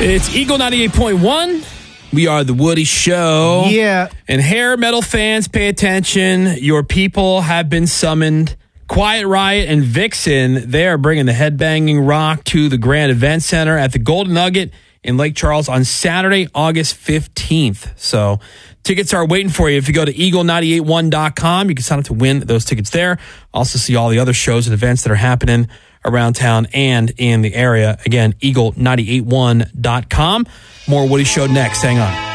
It's Eagle 98.1. We are the Woody Show. Yeah. And hair metal fans, pay attention. Your people have been summoned. Quiet Riot and Vixen, they are bringing the headbanging rock to the Grand Event Center at the Golden Nugget in Lake Charles on Saturday, August 15th. So tickets are waiting for you. If you go to eagle981.com, you can sign up to win those tickets there. Also see all the other shows and events that are happening around town and in the area. Again, eagle981.com. More Woody Show next. Hang on.